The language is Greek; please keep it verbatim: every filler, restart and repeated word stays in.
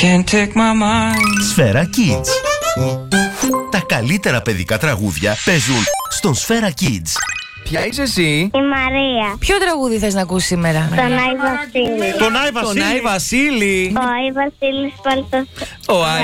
Can't take my mind. Σφαίρα Kids. Τα καλύτερα παιδικά τραγούδια παίζουν στον Σφαίρα Kids. Ποια είσαι εσύ? Η Μαρία. Ποιο τραγούδι θες να ακούσεις σήμερα? Τον Άι Βασίλη. Τον Άι Βασίλη. Ο Άι Βασίλης Παλτός. Ο Άι